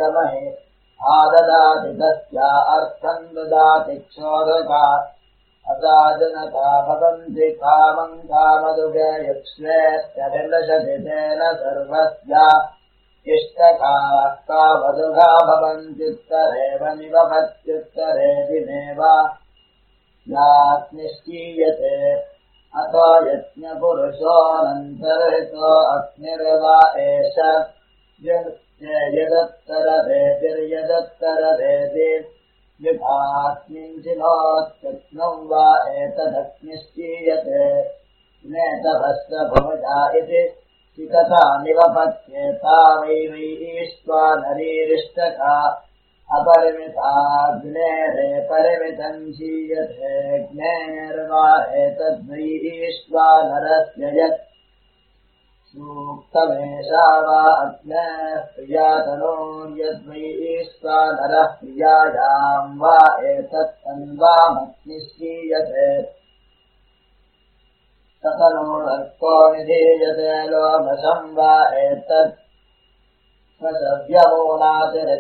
महे आददाति तस्या अर्थम् ददाति क्षोधका असाजनता भवन्ति कामम् कामदुगे युक्ष्वेत्यभिलषति तेन सर्वस्या इष्टकामः कामदुगा भवन्त्युत्तरेव निवभत्युत्तरे दिनेव यात्निश्चीयते अतो यज्ञपुरुषोऽनन्तर्हितो अग्निर्वा एष यदत्तरभेदिर्यदत्तरभेदि विभास्मिञ्चिनोत्यग्नम् वा एतदग्निश्चीयते नेतभस्य भवजा इति चिकथा निवपत्येता वै ईश्वा नरीरिष्टका अपरिमिताग्नेरे परिमितम् चीयते अग्नेर्वा एतद्वै ईश्वा नरस्य यत् सूक्तमेषा वा अग्नेः प्रियातनोर्यद्वै ईश्वा नरः प्रियायाम् वा एतत्तन्वामग्निश्चीयते सकलोर्को निधीयते लोमशम् वा एतत् स्वसव्यमूनातिरिक्तम्